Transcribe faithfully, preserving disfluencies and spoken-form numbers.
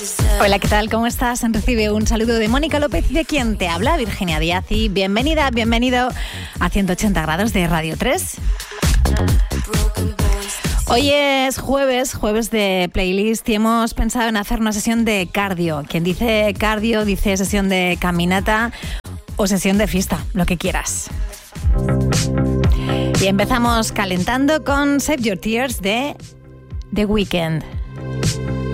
Hola, ¿qué tal? ¿Cómo estás? Recibe un saludo de Mónica López y de quien te habla, Virginia Díaz. Y bienvenida, bienvenido a ciento ochenta grados de Radio tres. Hoy es jueves, jueves de playlist y hemos pensado en hacer una sesión de cardio. Quien dice cardio dice sesión de caminata o sesión de fiesta, lo que quieras. Y empezamos calentando con Save Your Tears de The Weeknd.